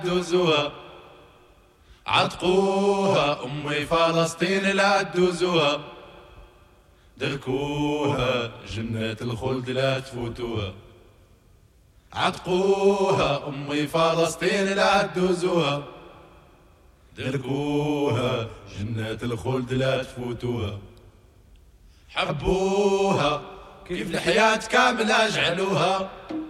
تدوزوها، عتقوها أمي فلسطين لا تدوزوها، دركوها جنات الخلد لا تفوتوها، عتقوها أمي فلسطين لا تدوزوها، دركوها جنات الخلد لا تفوتوها، حبوها كيف الحياة كاملة جعلوها.